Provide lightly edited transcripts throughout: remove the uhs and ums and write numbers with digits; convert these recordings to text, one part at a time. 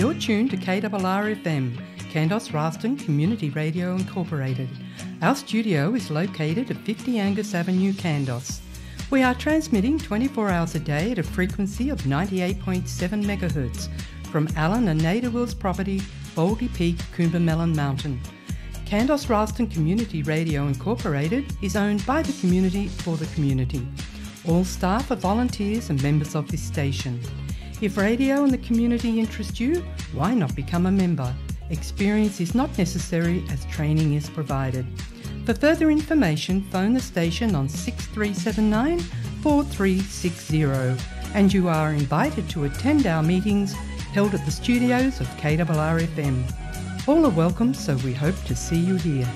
You're tuned to KRRFM, Kandos Ralston Community Radio Incorporated. Our studio is located at 50 Angus Avenue, Kandos. We are transmitting 24 hours a day at a frequency of 98.7 MHz from Alan and Nada Wills property, Baldy Peak, Coombermelon Mountain. Kandos Ralston Community Radio Incorporated is owned by the community for the community. All staff are volunteers and members of this station. If radio and the community interest you, why not become a member? Experience is not necessary as training is provided. For further information, phone the station on 6379 4360 and you are invited to attend our meetings held at the studios of KRRFM. All are welcome, so we hope to see you here.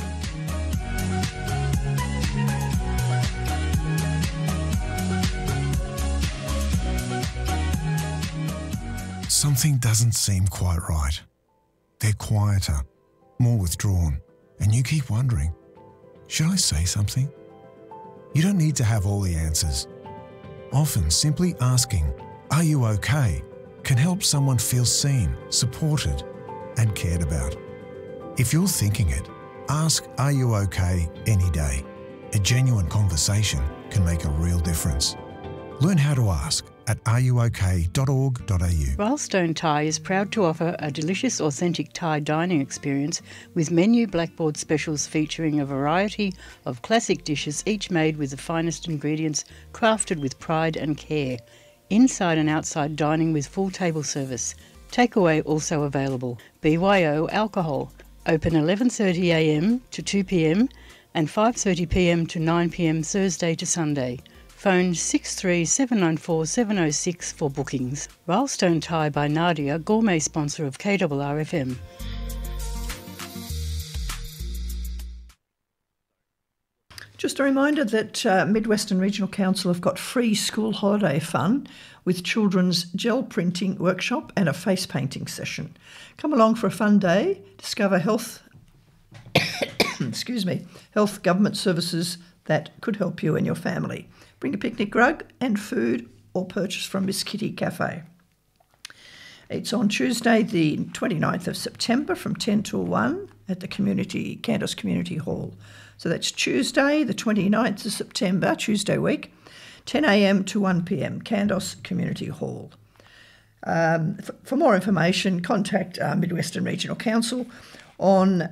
Something doesn't seem quite right. They're quieter, more withdrawn, and you keep wondering, should I say something? You don't need to have all the answers. Often simply asking, "Are you okay?" can help someone feel seen, supported, and cared about. If you're thinking it, ask "Are you okay?" any day. A genuine conversation can make a real difference. Learn how to ask at areyouok.org.au. Ralstone Thai is proud to offer a delicious, authentic Thai dining experience with menu blackboard specials featuring a variety of classic dishes, each made with the finest ingredients, crafted with pride and care. Inside and outside dining with full table service. Takeaway also available. BYO alcohol. Open 11:30am to 2pm and 5:30pm to 9pm Thursday to Sunday. Phone 63794 706 for bookings. Ralstone Thai by Nadia, gourmet sponsor of KRRFM. Just a reminder that Mid-Western Regional Council have got free school holiday fun with children's gel printing workshop and a face painting session. Come along for a fun day, discover health health government services that could help you and your family. Bring a picnic rug and food or purchase from Miss Kitty Cafe. It's on Tuesday the 29th of September from 10 till 1 at the Kandos Community Hall. So that's Tuesday the 29th of September, Tuesday week, 10am to 1pm, Kandos Community Hall. For more information, contact Mid-Western Regional Council on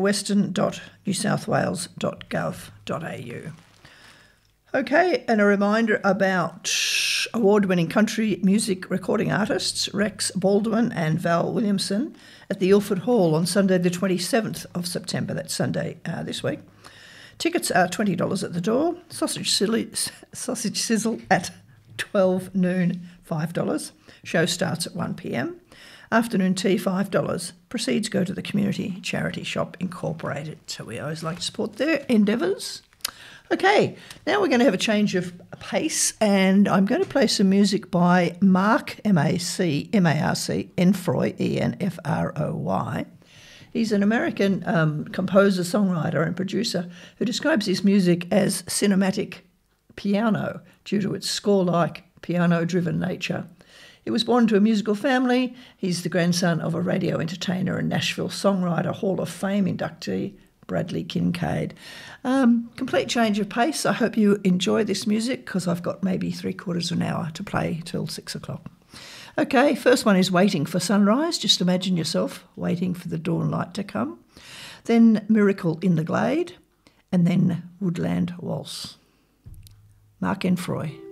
midwestern.newsouthwales.gov.au. Okay, and a reminder about award-winning country music recording artists Rex Baldwin and Val Williamson at the Ilford Hall on Sunday the 27th of September. That's Sunday this week. Tickets are $20 at the door. Sausage sizzle at 12 noon, $5. Show starts at 1pm. Afternoon tea, $5. Proceeds go to the Community Charity Shop Incorporated. So we always like to support their endeavours. Okay, now we're going to have a change of pace and I'm going to play some music by Mark, M-A-R-C, Enfroy, E-N-F-R-O-Y. He's an American composer, songwriter and producer who describes his music as cinematic piano due to its score-like, piano-driven nature. He was born to a musical family. He's the grandson of a radio entertainer and Nashville songwriter, Hall of Fame inductee, Bradley Kincaid. Complete change of pace. I hope you enjoy this music because I've got maybe 3/4 of an hour to play till 6 o'clock. Okay, first one is Waiting for Sunrise. Just imagine yourself waiting for the dawn light to come. Then Miracle in the Glade. And then Woodland Waltz. Mark Enfroy.